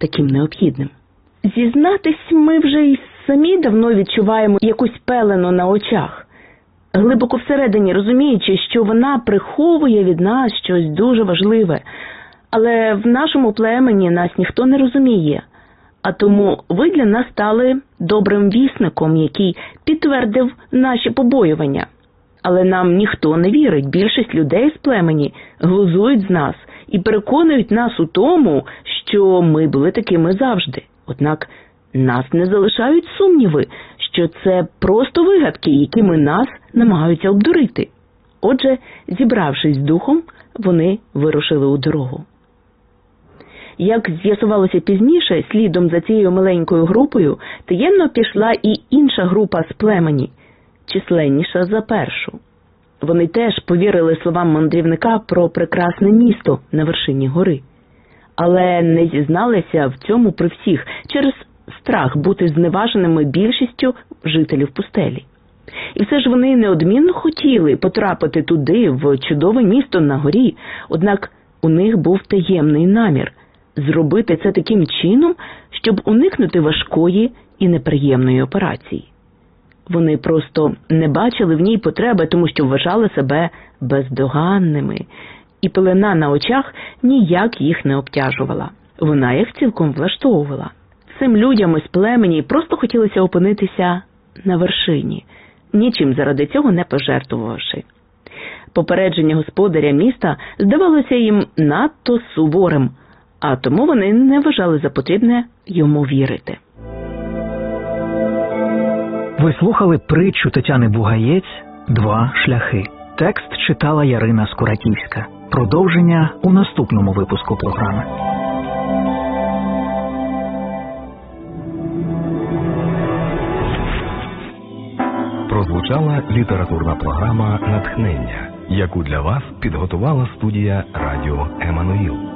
таким необхідним. Зізнатись, ми вже й самі давно відчуваємо якусь пелену на очах, глибоко всередині розуміючи, що вона приховує від нас щось дуже важливе. Але в нашому племені нас ніхто не розуміє, а тому ви для нас стали добрим вісником, який підтвердив наші побоювання. Але нам ніхто не вірить, більшість людей з племені глузують з нас і переконують нас у тому, що ми були такими завжди. Однак нас не залишають сумніви, що це просто вигадки, якими нас намагаються обдурити. Отже, зібравшись з духом, вони вирушили у дорогу. Як з'ясувалося пізніше, слідом за цією маленькою групою таємно пішла і інша група з племені, численніша за першу. Вони теж повірили словам мандрівника про прекрасне місто на вершині гори, але не зізналися в цьому при всіх через страх бути зневаженими більшістю жителів пустелі. І все ж вони неодмінно хотіли потрапити туди, в чудове місто на горі, однак у них був таємний намір – зробити це таким чином, щоб уникнути важкої і неприємної операції. Вони просто не бачили в ній потреби, тому що вважали себе бездоганними, і пелена на очах ніяк їх не обтяжувала. Вона їх цілком влаштовувала. Цим людям із племені просто хотілося опинитися на вершині, нічим заради цього не пожертвувавши. Попередження господаря міста здавалося їм надто суворим, а тому вони не вважали за потрібне йому вірити. Ви слухали притчу Тетяни Бугаєць «Два шляхи». Текст читала Ярина Скуратівська. Продовження у наступному випуску програми. Прозвучала літературна програма «Натхнення», яку для вас підготувала студія «Радіо Еммануїл».